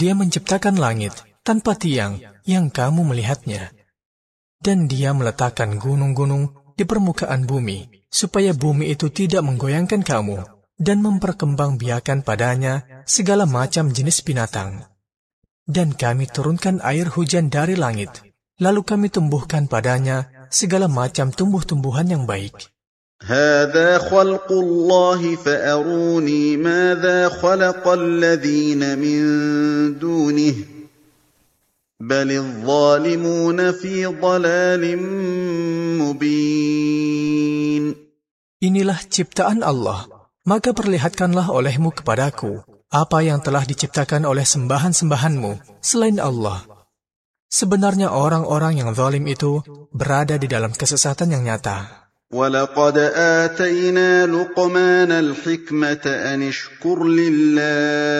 Dia menciptakan langit tanpa tiang yang kamu melihatnya. Dan Dia meletakkan gunung-gunung di permukaan bumi, supaya bumi itu tidak menggoyangkan kamu, dan memperkembangbiakan padanya segala macam jenis binatang. Dan kami turunkan air hujan dari langit, lalu kami tumbuhkan padanya segala macam tumbuh-tumbuhan yang baik. هذا خلق الله فأروني ماذا خلق الذين من دونه بل الظالمون في ضلال مبين. Inilah ciptaan Allah, maka perlihatkanlah olehmu kepadaku apa yang telah diciptakan oleh sembahan-sembahanmu selain Allah. Sebenarnya orang-orang yang zalim itu berada di dalam kesesatan yang nyata. وَلَقَدْ آتَيْنَا لُقْمَانَ الْحِكْمَةَ أَنِ اشْكُرْ لِلَّهِ